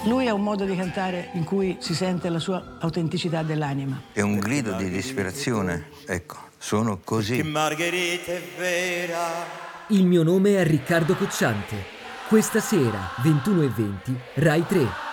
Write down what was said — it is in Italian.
Lui ha un modo di cantare in cui si sente la sua autenticità dell'anima. È un grido di disperazione, ecco, sono così. Che Margherita è vera. Il mio nome è Riccardo Cocciante. Questa sera, 21:20, Rai 3.